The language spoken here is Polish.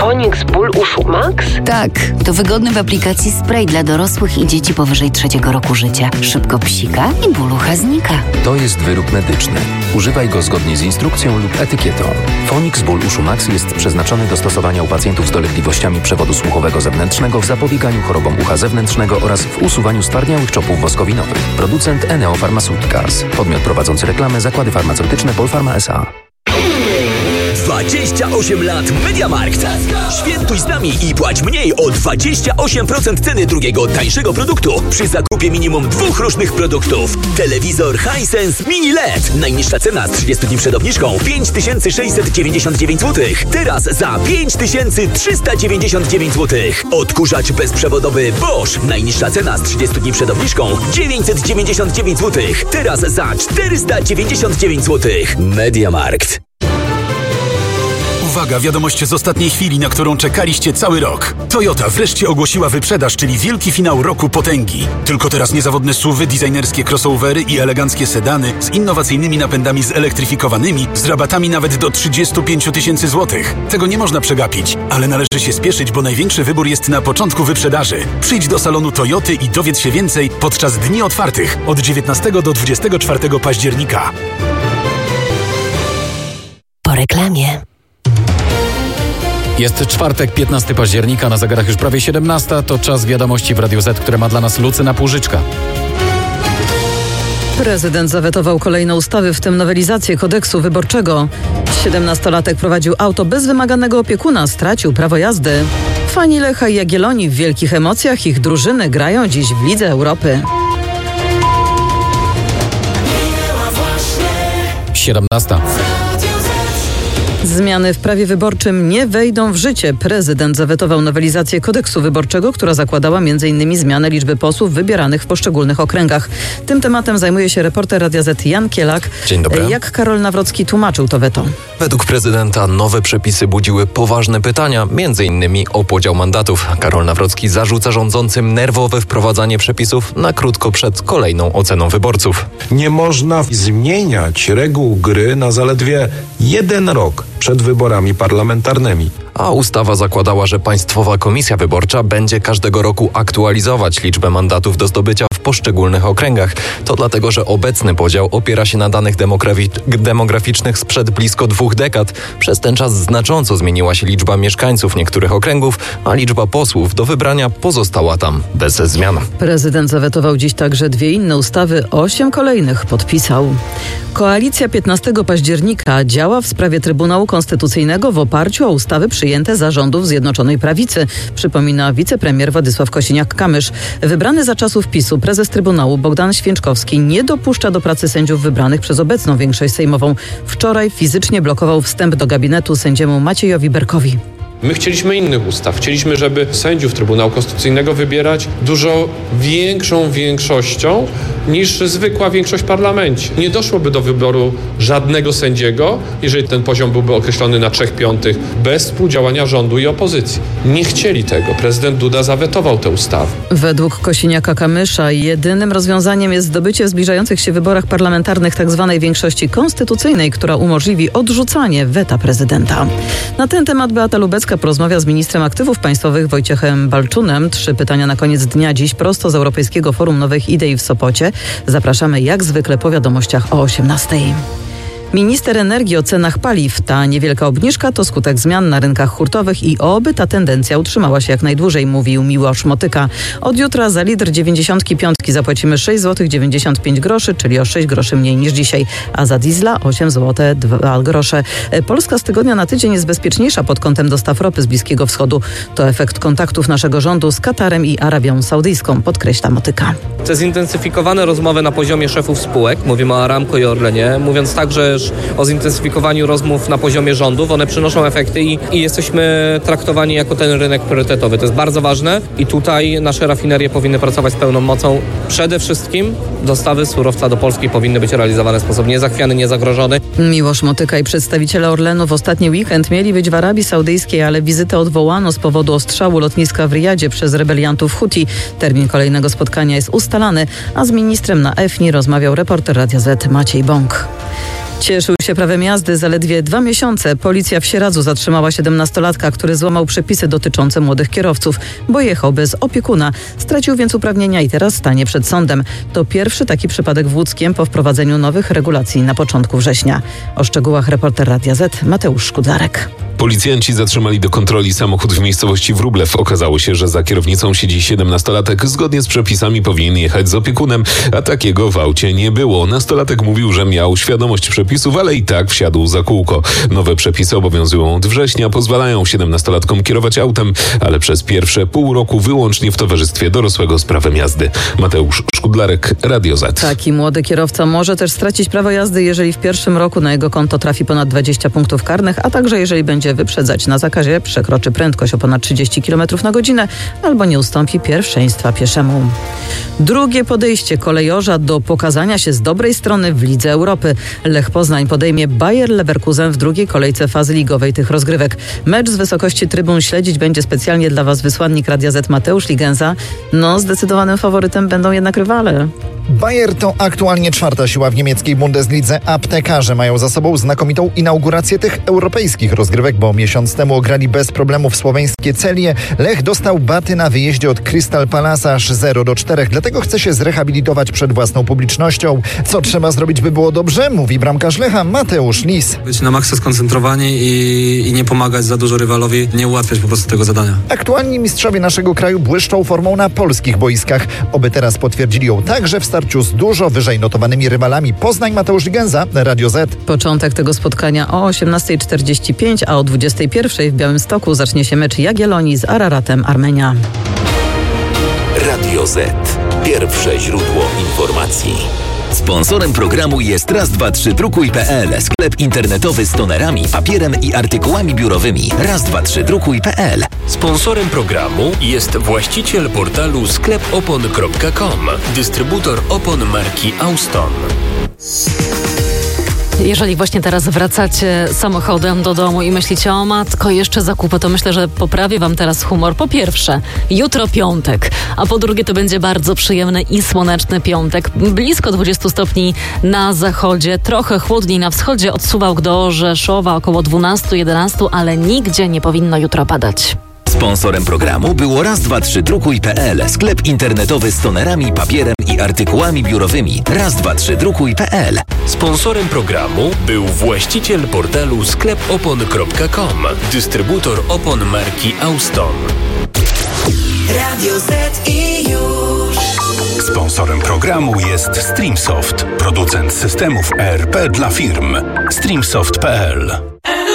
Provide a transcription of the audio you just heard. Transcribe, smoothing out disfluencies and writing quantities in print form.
Fonix ból uszu Max? Tak, to wygodny w aplikacji spray dla dorosłych i dzieci powyżej 3 roku życia. Szybko psika i ból ucha znika. To jest wyrób medyczny. Używaj go zgodnie z instrukcją lub etykietą. Fonix ból uszu Max jest przeznaczony do stosowania u pacjentów z dolegliwościami przewodu słuchowego zewnętrznego w zapobieganiu chorobom ucha zewnętrznego oraz w usuwaniu stwardniałych czopów woskowinowych. Producent Eneo Pharmaceuticals. Podmiot prowadzący reklamę Zakłady Farmaceutyczne Polpharma S.A. 28 lat MediaMarkt. Świętuj z nami i płać mniej o 28% ceny drugiego tańszego produktu przy zakupie minimum 2 różnych produktów. Telewizor Hisense Mini LED. Najniższa cena z 30 dni przed obniżką 5699 zł. Teraz za 5399 zł. Odkurzacz bezprzewodowy Bosch. Najniższa cena z 30 dni przed obniżką 999 zł. Teraz za 499 zł. MediaMarkt. Uwaga, wiadomość z ostatniej chwili, na którą czekaliście cały rok. Toyota wreszcie ogłosiła wyprzedaż, czyli wielki finał roku potęgi. Tylko teraz niezawodne SUV-y, designerskie crossovery i eleganckie sedany z innowacyjnymi napędami zelektryfikowanymi, z rabatami nawet do 35 000 złotych. Tego nie można przegapić, ale należy się spieszyć, bo największy wybór jest na początku wyprzedaży. Przyjdź do salonu Toyoty i dowiedz się więcej podczas dni otwartych od 19 do 24 października. Po reklamie. Jest czwartek, 15 października, na zegarach już prawie 17. To czas wiadomości w Radiu Z, które ma dla nas Lucyna Płużyczka. Prezydent zawetował kolejne ustawy, w tym nowelizację kodeksu wyborczego. 17-latek prowadził auto bez wymaganego opiekuna, stracił prawo jazdy. Fani Lecha i Jagiellonii w wielkich emocjach, ich drużyny grają dziś w Lidze Europy. 17. Zmiany w prawie wyborczym nie wejdą w życie. Prezydent zawetował nowelizację kodeksu wyborczego, która zakładała m.in. zmianę liczby posłów wybieranych w poszczególnych okręgach. Tym tematem zajmuje się reporter Radia Z Jan Kielak. Dzień dobry. Jak Karol Nawrocki tłumaczył to weto? Według prezydenta nowe przepisy budziły poważne pytania, m.in. o podział mandatów. Karol Nawrocki zarzuca rządzącym nerwowe wprowadzanie przepisów na krótko przed kolejną oceną wyborców. Nie można zmieniać reguł gry na zaledwie 1 rok przed wyborami parlamentarnymi. A ustawa zakładała, że Państwowa Komisja Wyborcza będzie każdego roku aktualizować liczbę mandatów do zdobycia w poszczególnych okręgach. To dlatego, że obecny podział opiera się na danych demograficznych sprzed blisko 2 dekad. Przez ten czas znacząco zmieniła się liczba mieszkańców niektórych okręgów, a liczba posłów do wybrania pozostała tam bez zmian. Prezydent zawetował dziś także 2 inne ustawy, 8 kolejnych podpisał. Koalicja 15 października działa w sprawie Trybunału Konstytucyjnego w oparciu o ustawy przyjęte za rządów Zjednoczonej Prawicy, przypomina wicepremier Władysław Kosiniak-Kamysz. Wybrany za czasów PiS-u prezes Trybunału Bogdan Święczkowski nie dopuszcza do pracy sędziów wybranych przez obecną większość sejmową. Wczoraj fizycznie blokował wstęp do gabinetu sędziemu Maciejowi Berkowi. My chcieliśmy innych ustaw. Chcieliśmy, żeby sędziów Trybunału Konstytucyjnego wybierać dużo większą większością niż zwykła większość w parlamencie. Nie doszłoby do wyboru żadnego sędziego, jeżeli ten poziom byłby określony na 3/5 bez współdziałania rządu i opozycji. Nie chcieli tego. Prezydent Duda zawetował tę ustawę. Według Kosiniaka-Kamysza jedynym rozwiązaniem jest zdobycie w zbliżających się wyborach parlamentarnych tzw. większości konstytucyjnej, która umożliwi odrzucanie weta prezydenta. Na ten temat Beata Lubecka porozmawia z ministrem aktywów państwowych Wojciechem Balczunem. 3 pytania na koniec dnia dziś prosto z Europejskiego Forum Nowych Idei w Sopocie. Zapraszamy jak zwykle po wiadomościach o 18:00. Minister energii o cenach paliw. Ta niewielka obniżka to skutek zmian na rynkach hurtowych i oby ta tendencja utrzymała się jak najdłużej, mówił Miłosz Motyka. Od jutra za litr 95 zapłacimy 6,95 zł, czyli o 6 groszy mniej niż dzisiaj, a za diesla 8 zł 2 grosze. Polska z tygodnia na tydzień jest bezpieczniejsza pod kątem dostaw ropy z Bliskiego Wschodu. To efekt kontaktów naszego rządu z Katarem i Arabią Saudyjską, podkreśla Motyka. Te zintensyfikowane rozmowy na poziomie szefów spółek, mówimy o Aramco i Orlenie, mówiąc także o zintensyfikowaniu rozmów na poziomie rządów, one przynoszą efekty i jesteśmy traktowani jako ten rynek priorytetowy. To jest bardzo ważne i tutaj nasze rafinerie powinny pracować z pełną mocą. Przede wszystkim dostawy surowca do Polski powinny być realizowane w sposób niezachwiany, niezagrożony. Miłosz Motyka i przedstawiciele Orlenu w ostatni weekend mieli być w Arabii Saudyjskiej, ale wizytę odwołano z powodu ostrzału lotniska w Riyadzie przez rebeliantów Huti. Termin kolejnego spotkania jest ustalany, a z ministrem na EFNI rozmawiał reporter Radia Z Maciej Bąk. Cieszył się prawem jazdy zaledwie 2 miesiące. Policja w Sieradzu zatrzymała 17-latka, który złamał przepisy dotyczące młodych kierowców, bo jechał bez opiekuna. Stracił więc uprawnienia i teraz stanie przed sądem. To pierwszy taki przypadek w Łódzkiem po wprowadzeniu nowych regulacji na początku września. O szczegółach reporter Radia Z Mateusz Szkudlarek. Policjanci zatrzymali do kontroli samochód w miejscowości Wróblew. Okazało się, że za kierownicą siedzi 17-latek. Zgodnie z przepisami powinien jechać z opiekunem, a takiego w aucie nie było. Nastolatek mówił, że miał świadomość przepisów, ale i tak wsiadł za kółko. Nowe przepisy obowiązują od września, pozwalają 17-latkom kierować autem, ale przez pierwsze pół roku wyłącznie w towarzystwie dorosłego z prawem jazdy. Mateusz Szkudlarek, Radio Z. Taki młody kierowca może też stracić prawo jazdy, jeżeli w pierwszym roku na jego konto trafi ponad 20 punktów karnych, a także jeżeli będzie wyprzedzać na zakazie, przekroczy prędkość o ponad 30 km na godzinę albo nie ustąpi pierwszeństwa pieszemu. Drugie podejście kolejorza do pokazania się z dobrej strony w Lidze Europy. Lech Poznań podejmie Bayer Leverkusen w drugiej kolejce fazy ligowej tych rozgrywek. Mecz z wysokości trybun śledzić będzie specjalnie dla Was wysłannik Radia Z Mateusz Ligenza. Zdecydowanym faworytem będą jednak rywale. Bayer to aktualnie 4. siła w niemieckiej Bundeslidze. Aptekarze mają za sobą znakomitą inaugurację tych europejskich rozgrywek, bo miesiąc temu ograli bez problemów słoweńskie Celię. Lech dostał baty na wyjeździe od Crystal Palace aż 0-4, dlatego chce się zrehabilitować przed własną publicznością. Co trzeba zrobić, by było dobrze? Mówi bramkarz Lecha Mateusz Lis. Być na maksa skoncentrowani i nie pomagać za dużo rywalowi, nie ułatwiać po prostu tego zadania. Aktualni mistrzowie naszego kraju błyszczą formą na polskich boiskach. Oby teraz potwierdzili ją także w starciu z dużo wyżej notowanymi rywalami. Poznań, Mateusz Ligenza, Radio Z. Początek tego spotkania o 18:45, a o 21:00 w Białymstoku zacznie się mecz Jagiellonii z Araratem Armenia. Radio Z. Pierwsze źródło informacji. Sponsorem programu jest raz232.pl, sklep internetowy z tonerami, papierem i artykułami biurowymi. raz232.pl. Sponsorem programu jest właściciel portalu sklepopon.com, dystrybutor opon marki Auston. Jeżeli właśnie teraz wracacie samochodem do domu i myślicie, o matko, jeszcze zakupy, to myślę, że poprawię Wam teraz humor. Po pierwsze, jutro piątek, a po drugie to będzie bardzo przyjemny i słoneczny piątek. Blisko 20 stopni na zachodzie, trochę chłodniej na wschodzie, od Suwałk do Rzeszowa około 12-11, ale nigdzie nie powinno jutro padać. Sponsorem programu było raz232.pl, sklep internetowy z tonerami, papierem i artykułami biurowymi. raz232.pl. Sponsorem programu był właściciel portalu sklepopon.com, dystrybutor opon marki Auston. Radio Z i już. Sponsorem programu jest Streamsoft, producent systemów ERP dla firm. Streamsoft.pl